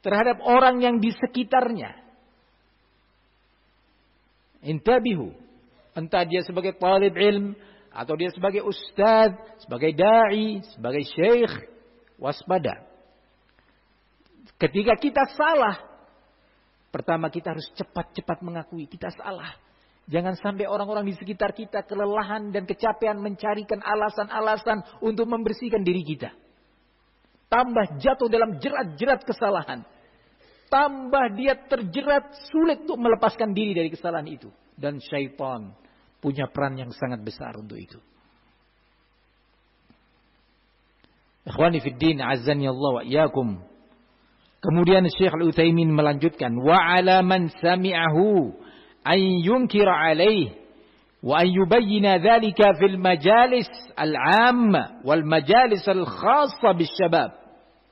terhadap orang yang di sekitarnya. Intabihu. Entah dia sebagai talib ilm, atau dia sebagai ustadz, sebagai da'i, sebagai syekh, waspada. Ketika kita salah, pertama kita harus cepat-cepat mengakui kita salah. Jangan sampai orang-orang di sekitar kita kelelahan dan kecapean mencarikan alasan-alasan untuk membersihkan diri kita. Tambah jatuh dalam jerat-jerat kesalahan. Tambah dia terjerat, sulit untuk melepaskan diri dari kesalahan itu. Dan syaitan punya peran yang sangat besar untuk itu. Ikhwani fiddin, azzani Allah wa iyyakum. Kemudian Syekh Al-Utsaimin melanjutkan, wa 'ala man sami'ahu an yunkira 'alaihi wa an yubayyana dzalika fil majalis al-'amma wal majalis al-khassa bisyabab.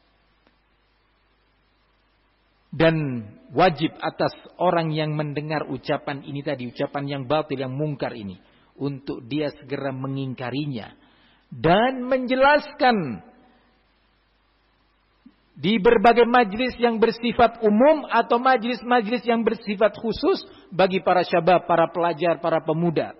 Dan wajib atas orang yang mendengar ucapan ini tadi, ucapan yang batil, yang mungkar ini, untuk dia segera mengingkarinya dan menjelaskan di berbagai majlis yang bersifat umum atau majlis-majlis yang bersifat khusus bagi para syabab, para pelajar, para pemuda.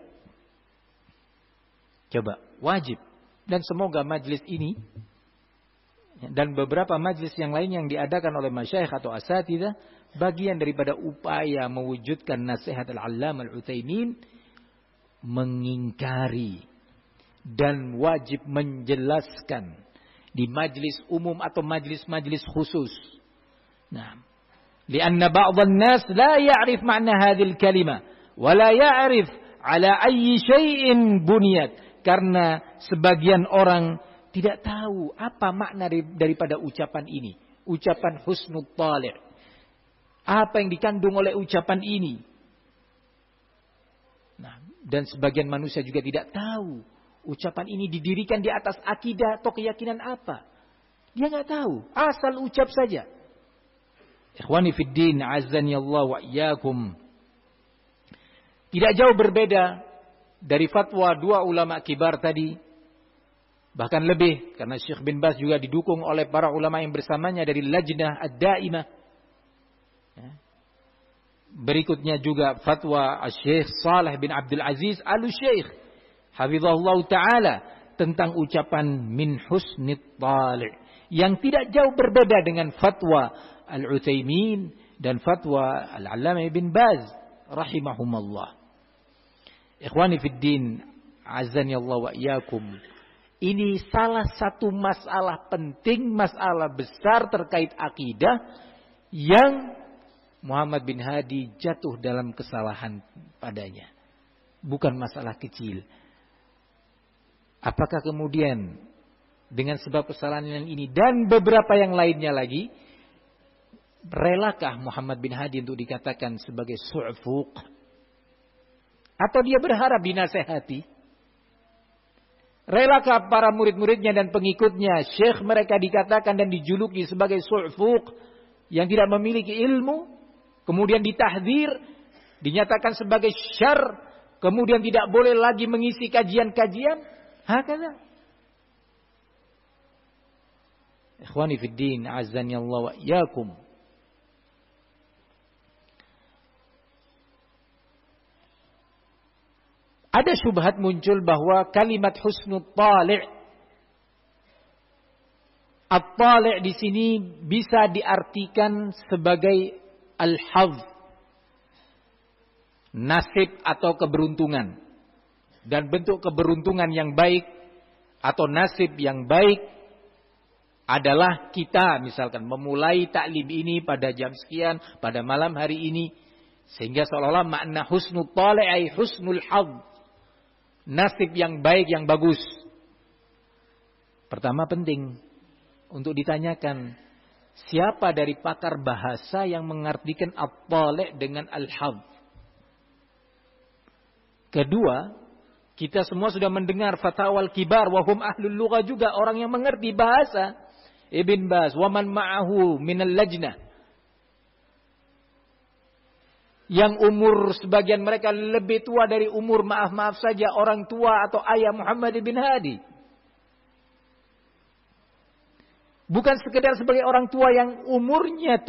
Coba, wajib. Dan semoga majlis ini dan beberapa majlis yang lain yang diadakan oleh masyayikh atau asatidzah bagian daripada upaya mewujudkan nasihat Al-Allamah Al-Utsaimin, mengingkari dan wajib menjelaskan di majlis umum atau majlis-majlis khusus. Nah, lianna ba'dhan nas la ya'rif ma'na hadhil kalimah wa la ya'rif ala ayyi syai'in buniyat, karena sebagian orang tidak tahu apa makna daripada ucapan ini. Ucapan husnul tali'. Apa yang dikandung oleh ucapan ini. Nah, dan sebagian manusia juga tidak tahu. Ucapan ini didirikan di atas akidah atau keyakinan apa. Dia nggak tahu. Asal ucap saja. Ikhwani fiddin, azzani Allah wa iyyakum. Tidak jauh berbeda dari fatwa dua ulama kibar tadi. Bahkan lebih, karena Syekh bin Baz juga didukung oleh para ulama yang bersamanya dari Lajnah Ad-Daimah. Berikutnya juga fatwa Syekh Saleh bin Abdul Aziz Al-Syekh hafizahullah ta'ala tentang ucapan min husnit tali', yang tidak jauh berbeda dengan fatwa Al-Utsaimin dan fatwa Al-Allamah bin Baz rahimahumallah. Ikhwani fiddin, azzani Allah wa iyyakum. Ini salah satu masalah penting, masalah besar terkait akidah yang Muhammad bin Hadi jatuh dalam kesalahan padanya. Bukan masalah kecil. Apakah kemudian dengan sebab kesalahan yang ini dan beberapa yang lainnya lagi, relakah Muhammad bin Hadi untuk dikatakan sebagai su'fuq? Atau dia berharap dinasehati? Relakah para murid-muridnya dan pengikutnya, syekh mereka dikatakan dan dijuluki sebagai su'fuq, yang tidak memiliki ilmu, kemudian ditahdzir, dinyatakan sebagai syarr, kemudian tidak boleh lagi mengisi kajian-kajian? Hakadha. Ikhwani fiddin, azzani Allah wa iyyakum. Ada syubhat muncul bahwa kalimat husnul tali', at-tali' di sini bisa diartikan sebagai al-hadz, nasib atau keberuntungan. Dan bentuk keberuntungan yang baik atau nasib yang baik adalah kita misalkan memulai taklim ini pada jam sekian, pada malam hari ini, sehingga seolah-olah makna husnul tali' ay husnul hadz, nasib yang baik, yang bagus. Pertama penting untuk ditanyakan, siapa dari pakar bahasa yang mengartikan at-tali' dengan al-hadz? Kedua, kita semua sudah mendengar fatawal kibar, wahum ahlul lughah, juga orang yang mengerti bahasa. Ibn Baz, wa man ma'ahu minal lajnah, yang umur sebagian mereka lebih tua dari umur, maaf saja, orang tua atau ayah Muhammad bin Hadi. Bukan sekedar sebagai orang tua yang umurnya